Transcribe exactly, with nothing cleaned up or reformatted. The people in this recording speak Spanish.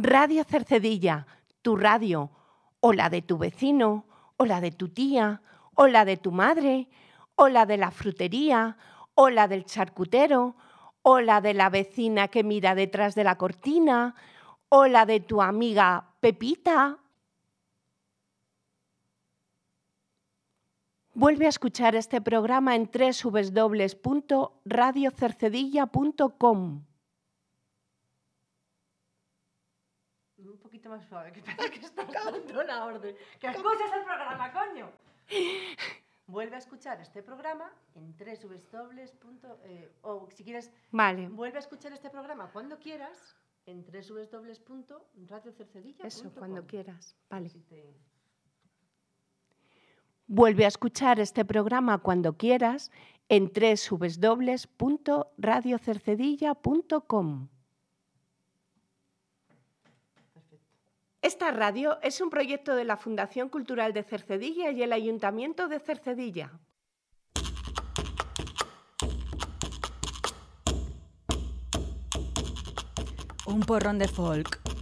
Radio Cercedilla, tu radio, o la de tu vecino, o la de tu tía, o la de tu madre, o la de la frutería, o la del charcutero, o la de la vecina que mira detrás de la cortina, o la de tu amiga Pepita. Vuelve a escuchar este programa en doble u doble u doble u punto radio cercedilla punto com. Un poquito más suave, que parece que estás dando la orden. ¡Que escuches el programa, coño! Vuelve a escuchar este programa en doble u doble u doble u punto eh, o si quieres, vale. Vuelve a escuchar este programa cuando quieras en doble u doble u doble u punto radio cercedilla punto com. Eso, cuando quieras. Vale. Si te... Vuelve a escuchar este programa cuando quieras en doble u doble u doble u punto radio cercedilla punto com. Esta radio es un proyecto de la Fundación Cultural de Cercedilla y el Ayuntamiento de Cercedilla. Un porrón de folk.